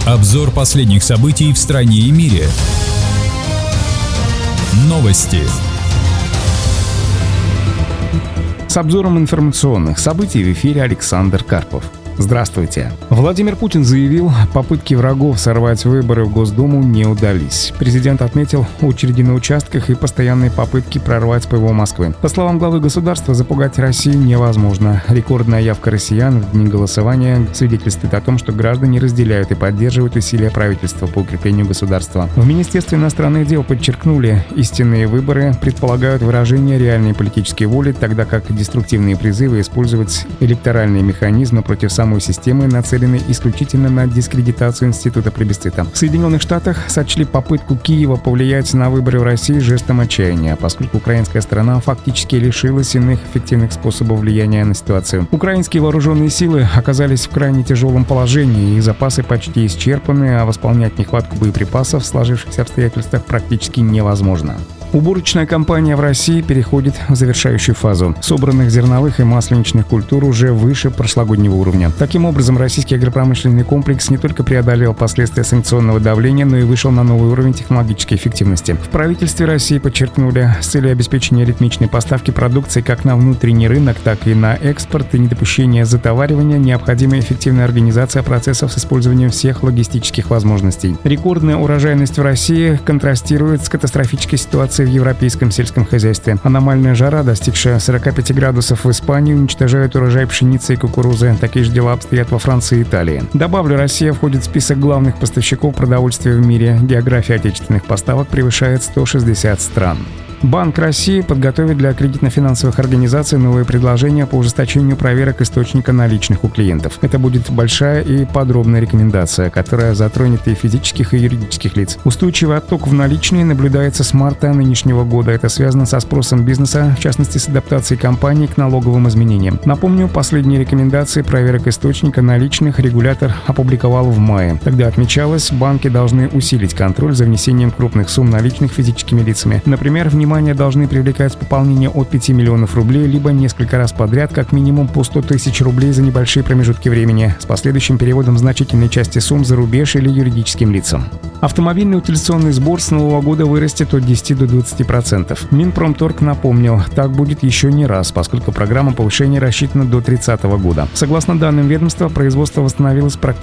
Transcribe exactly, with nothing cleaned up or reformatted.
Обзор последних событий в стране и мире. Новости. С обзором информационных событий в эфире Александр Карпов. Здравствуйте. Владимир Путин заявил, попытки врагов сорвать выборы в Госдуму не удались. Президент отметил очереди на участках и постоянные попытки прорвать ПВО Москвы. По словам главы государства, запугать Россию невозможно. Рекордная явка россиян в дни голосования свидетельствует о том, что граждане разделяют и поддерживают усилия правительства по укреплению государства. В Министерстве иностранных дел подчеркнули, истинные выборы предполагают выражение реальной политической воли, тогда как деструктивные призывы использовать электоральные механизмы против самой системы, нацелены исключительно на дискредитацию института плебисцита. В Соединенных Штатах сочли попытку Киева повлиять на выборы в России жестом отчаяния, поскольку украинская сторона фактически лишилась иных эффективных способов влияния на ситуацию. Украинские вооруженные силы оказались в крайне тяжелом положении, их запасы почти исчерпаны, а восполнять нехватку боеприпасов в сложившихся обстоятельствах практически невозможно. Уборочная кампания в России переходит в завершающую фазу. Собранных зерновых и масленичных культур уже выше прошлогоднего уровня. Таким образом, российский агропромышленный комплекс не только преодолел последствия санкционного давления, но и вышел на новый уровень технологической эффективности. В правительстве России подчеркнули, с целью обеспечения ритмичной поставки продукции как на внутренний рынок, так и на экспорт и недопущения затоваривания необходима эффективная организация процессов с использованием всех логистических возможностей. Рекордная урожайность в России контрастирует с катастрофической ситуацией в европейском сельском хозяйстве. Аномальная жара, достигшая сорока пяти градусов в Испании, уничтожает урожай пшеницы и кукурузы. Такие же дела обстоят во Франции и Италии. Добавлю, Россия входит в список главных поставщиков продовольствия в мире. География отечественных поставок превышает сто шестьдесят стран. Банк России подготовит для кредитно-финансовых организаций новые предложения по ужесточению проверок источника наличных у клиентов. Это будет большая и подробная рекомендация, которая затронет и физических, и юридических лиц. Устойчивый отток в наличные наблюдается с марта нынешнего года. Это связано со спросом бизнеса, в частности с адаптацией компаний к налоговым изменениям. Напомню, последние рекомендации проверок источника наличных регулятор опубликовал в мае. Тогда отмечалось, банки должны усилить контроль за внесением крупных сумм наличных физическими лицами. Например, внимание Внимание должны привлекать пополнение от пяти миллионов рублей, либо несколько раз подряд, как минимум по сто тысяч рублей за небольшие промежутки времени, с последующим переводом значительной части сумм за рубеж или юридическим лицам. Автомобильный утилизационный сбор с нового года вырастет от десяти до двадцати процентов. Минпромторг напомнил, так будет еще не раз, поскольку программа повышения рассчитана до тридцатого года. Согласно данным ведомства, производство восстановилось практически